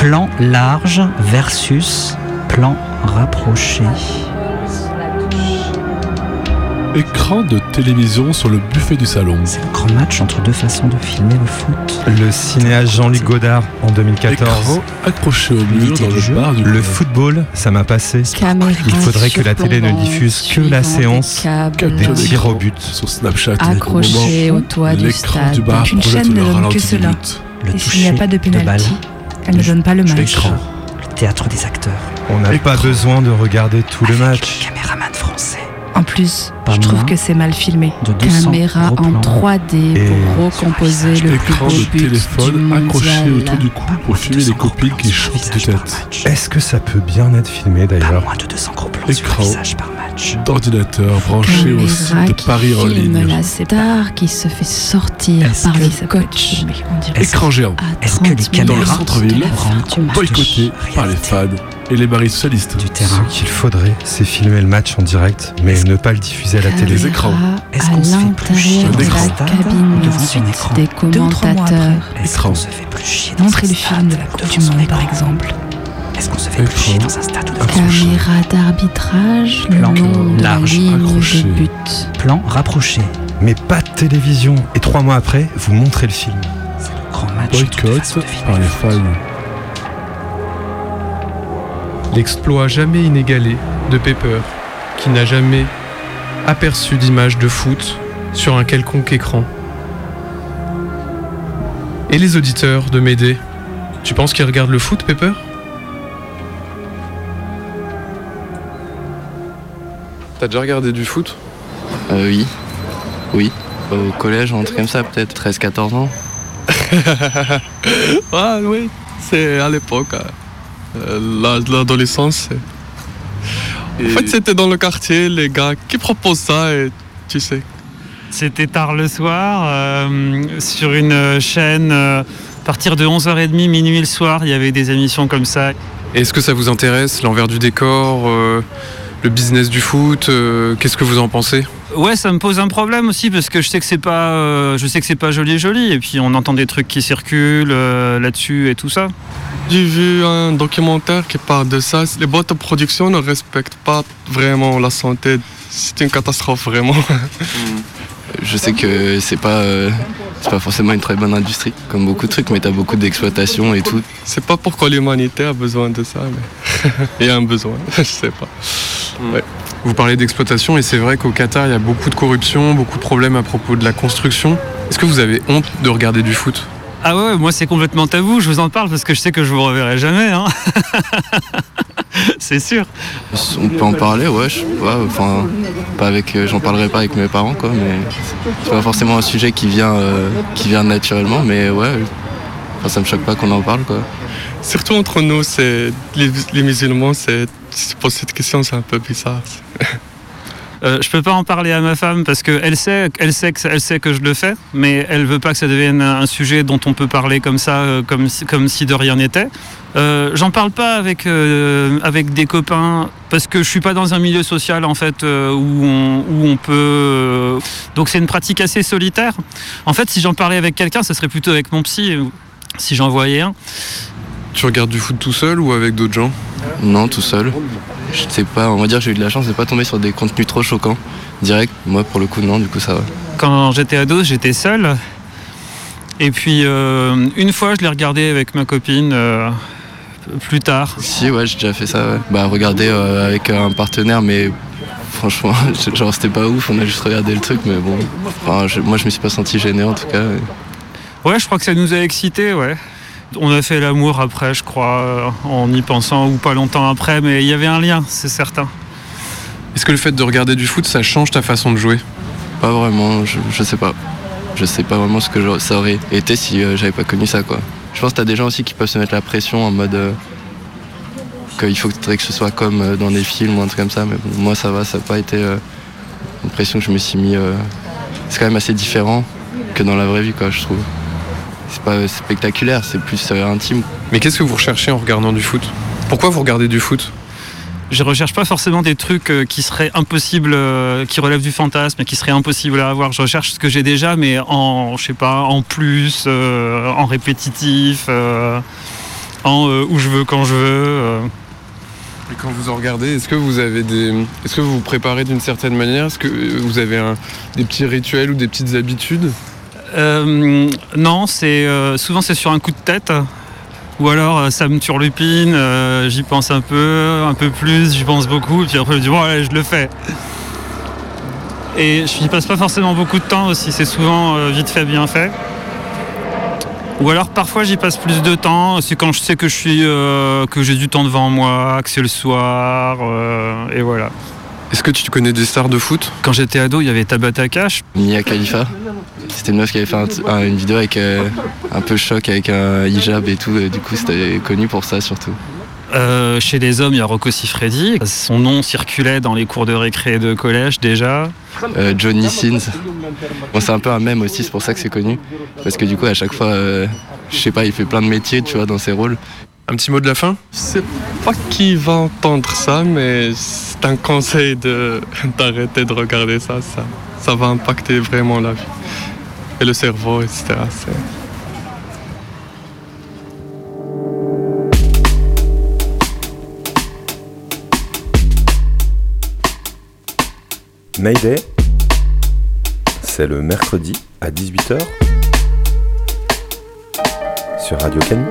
Plan large versus plan rapproché. Écran de télévision sur le buffet du salon. C'est le grand match entre deux façons de filmer le foot. Le cinéaste Jean-Luc Godard en 2014. Écran accroché au mur dans le bar du Le football, ça m'a passé. Il faudrait que la télé ne diffuse que la séance des tirs au but. Sur Snapchat, accroché au toit du l'écran stade. du bar Qu'une projette chaîne ne le donne ralenti que du cela. but. Le Et toucher s'il n'y a pas de balle, pénalty, elle ne donne pas le match. l'écran, le théâtre des acteurs. On n'a pas besoin de regarder tout le Avec match. le caméraman français. En plus, Pas je trouve moins que c'est mal filmé. de 200 Caméra gros en plans. 3D Et pour recomposer le plus Écran beau de but du téléphone accroché autour mondial. du cou pour filmer les copines qui chantent de tête. Est-ce que ça peut bien être filmé Pas d'ailleurs? moins de 200 gros plans sur Écran le visage par match. d'ordinateur branché au site Caméra de qui Paris en filme ligne. la star qui se fait sortir Est-ce par que les ça coachs Écran géant à Est-ce que les 30 caméras dans le minutes centre-ville de la fin du match. boycotté par les fans et les baris socialistes. Du Ce terrain. qu'il faudrait, c'est filmer le match en direct, mais ne pas le diffuser à la télé. Les écrans. Est-ce À qu'on se fait plus chier l'intérieur dans de un la stade cabine devant un ensuite écran? des 2 ou 3 mois commentateurs. Est-ce Écran. qu'on se fait plus chier dans Montrer un le stade film de la Coupe devant du son Monde, par écran? exemple. Est-ce qu'on se fait plus Écran. chier dans un stade ou devant son Caméra d'arbitrage le Plan long de la large, ligne accroché. de but. plan rapproché? Mais pas de télévision. Et 3 mois après, vous montrez le film. Grand match entre deux façons Boycott de filmer par le les foot. fans. L'exploit jamais inégalé de Pepper, qui n'a jamais aperçu d'image de foot sur un quelconque écran. Et les auditeurs de Médée, tu penses qu'ils regardent le foot, Pepper ? T'as déjà regardé du foot ? Oui. Au collège, un truc comme ça, peut-être 13-14 ans. Ah oui, c'est à l'époque, l'adolescence. En fait, c'était dans le quartier, les gars qui proposent ça, et tu sais. C'était tard le soir, sur une chaîne, à partir de 11h30, minuit le soir, il y avait des émissions comme ça. Est-ce que ça vous intéresse, l'envers du décor, le business du foot, qu'est-ce que vous en pensez ? Ouais, ça me pose un problème aussi parce que je sais que c'est pas joli, et puis on entend des trucs qui circulent là-dessus et tout ça. J'ai vu un documentaire qui parle de ça. Les boîtes de production ne respectent pas vraiment la santé. C'est une catastrophe, vraiment. Je sais que c'est pas forcément une très bonne industrie, comme beaucoup de trucs, mais t'as beaucoup d'exploitation et tout. C'est pas pourquoi l'humanité a besoin de ça, mais il y a un besoin, je sais pas. Ouais. Vous parlez d'exploitation et c'est vrai qu'au Qatar, il y a beaucoup de corruption, beaucoup de problèmes à propos de la construction. Est-ce que vous avez honte de regarder du foot ? Ah ouais, moi c'est complètement tabou, je vous en parle parce que je sais que je vous reverrai jamais, hein. C'est sûr. On peut en parler, ouais, je sais pas, enfin, pas avec, j'en parlerai pas avec mes parents, quoi, mais c'est pas forcément un sujet qui vient naturellement, mais ouais, enfin, ça me choque pas qu'on en parle, quoi. Surtout entre nous, c'est les musulmans, pour cette question, c'est un peu bizarre. Je peux pas en parler à ma femme parce qu'elle sait que je le fais, mais elle veut pas que ça devienne un sujet dont on peut parler comme ça, comme si de rien n'était. J'en parle pas avec des copains parce que je suis pas dans un milieu social en fait où on peut. Donc c'est une pratique assez solitaire. En fait, si j'en parlais avec quelqu'un, ça serait plutôt avec mon psy, si j'en voyais un. Tu regardes du foot tout seul ou avec d'autres gens ? Non, tout seul. Je sais pas, on va dire que j'ai eu de la chance de pas tomber sur des contenus trop choquants. Direct, moi pour le coup non, du coup ça va. Quand j'étais ado, j'étais seul. Et puis une fois, je l'ai regardé avec ma copine plus tard. Si, ouais, j'ai déjà fait ça, ouais. Bah regarder avec un partenaire, mais franchement, genre c'était pas ouf, on a juste regardé le truc, mais bon. Enfin, moi je me suis pas senti gêné en tout cas. Ouais, je crois que ça nous a excités, ouais. On a fait l'amour après, je crois, en y pensant, ou pas longtemps après, mais il y avait un lien, c'est certain. Est-ce que le fait de regarder du foot, ça change ta façon de jouer ? Pas vraiment, je sais pas. Je sais pas vraiment ce que ça aurait été si j'avais pas connu ça, quoi. Je pense que t'as des gens aussi qui peuvent se mettre la pression en mode qu'il faudrait que ce soit comme dans des films ou un truc comme ça, mais bon, moi ça va, ça n'a pas été une pression que je me suis mis. C'est quand même assez différent que dans la vraie vie, quoi, je trouve. C'est pas spectaculaire, c'est plus intime. Mais qu'est-ce que vous recherchez en regardant du foot ? Pourquoi vous regardez du foot ? Je recherche pas forcément des trucs qui seraient impossibles, qui relèvent du fantasme et qui seraient impossibles à avoir. Je recherche ce que j'ai déjà, mais en plus, en répétitif. où je veux, quand je veux. Et quand vous en regardez, est-ce que vous vous préparez d'une certaine manière? Est-ce que vous avez des petits rituels ou des petites habitudes? Non, souvent c'est sur un coup de tête. Ou alors ça me turlupine, j'y pense un peu plus, j'y pense beaucoup, et puis après je me dis bon allez, je le fais. Et je n'y passe pas forcément beaucoup de temps aussi, c'est souvent vite fait, bien fait. Ou alors parfois j'y passe plus de temps, c'est quand je sais que j'ai du temps devant moi, que c'est le soir, et voilà. Est-ce que tu connais des stars de foot? Quand j'étais ado, il y avait Tabata Cash. Mia Khalifa, c'était une meuf qui avait fait une vidéo avec un peu choc, avec un hijab et tout, et du coup c'était connu pour ça surtout. Chez les hommes, il y a Rocco Siffredi. Son nom circulait dans les cours de récré de collège déjà. Johnny Sins. Bon, c'est un peu un mème aussi, c'est pour ça que c'est connu. Parce que du coup, à chaque fois, je sais pas, il fait plein de métiers, tu vois, dans ses rôles. Un petit mot de la fin? Je sais pas qui va entendre ça, mais c'est un conseil d'arrêter de regarder ça. Ça va impacter vraiment la vie. Et le cerveau, etc. Mayday, c'est le mercredi à 18h sur Radio Canu.